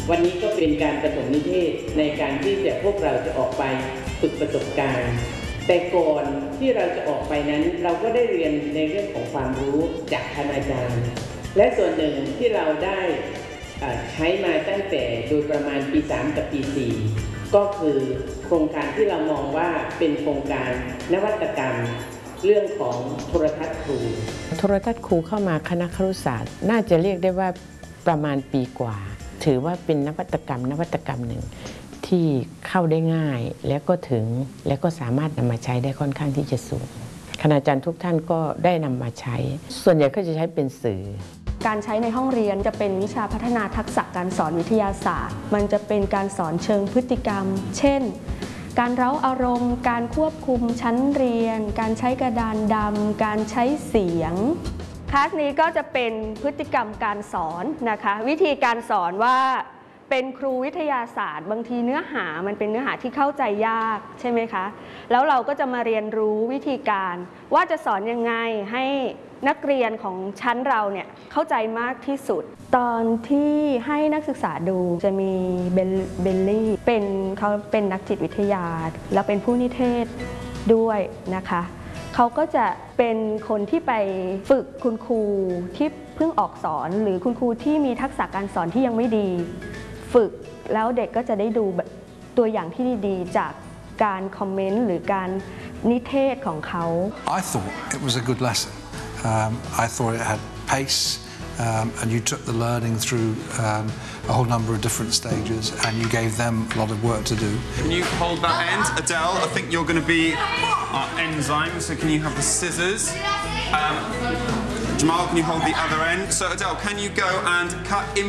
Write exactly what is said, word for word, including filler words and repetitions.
วันนี้ก็เป็นการประถมนิเทศในการที่จะพวกเราจะออกไปฝึกประสบการณ์แต่ก่อนที่เราจะออกไปนั้นเราก็ได้เรียนในเรื่องของความรู้จากท่านอาจารย์และส่วนหนึ่งที่เราได้ใช้มาตั้งแต่โดยประมาณปีสามกับปีสี่ก็คือโครงการที่เรามองว่าเป็นโครงการนวัตกรรมเรื่องของโทรทัศน์ครูโทรทัศน์ครูเข้ามาคณะครุศาสตร์น่าจะเรียกได้ว่าประมาณปีกว่าถือว่าเป็นนวัตกรรมนวัตกรรมหนึ่งที่เข้าได้ง่ายแล้วก็ถึงแล้วก็สามารถนำมาใช้ได้ค่อนข้างที่จะสูงคณาจารย์ทุกท่านก็ได้นำมาใช้ส่วนใหญ่ก็จะใช้เป็นสื่อการใช้ในห้องเรียนจะเป็นวิชาพัฒนาทักษะการสอนวิทยาศาสตร์มันจะเป็นการสอนเชิงพฤติกรรมเช่นการเร้าอารมณ์การควบคุมชั้นเรียนการใช้กระดานดำการใช้เสียงคลาสนี้ก็จะเป็นพฤติกรรมการสอนนะคะวิธีการสอนว่าเป็นครูวิทยาศาสตร์บางทีเนื้อหามันเป็นเนื้อหาที่เข้าใจยากใช่ไหมคะแล้วเราก็จะมาเรียนรู้วิธีการว่าจะสอนยังไงให้นักเรียนของชั้นเราเนี่ยเข้าใจมากที่สุดตอนที่ให้นักศึกษาดูจะมีเบลเบลลี่เป็นเขาเป็นนักจิตวิทยาแล้วเป็นผู้นิเทศด้วยนะคะเขาก็จะเป็นคนที่ไปฝึกคุณครูที่เพิ่งออกสอนหรือคุณครูที่มีทักษะการสอนที่ยังไม่ดีฝึกแล้วเด็กก็จะได้ดูตัวอย่างที่ดีๆจากการคอมเมนต์หรือการนิเทศของเขา I thought it was a good lesson. Um, I thought it had pace um, and you took the learning through um, a whole number of different stages and you gave them a lot of work to do. Can you hold that end? Adele, I think you're going to be our enzyme, so can you have the scissors? Um, Jamal, can you hold the other end? So Adele, can you go and cut in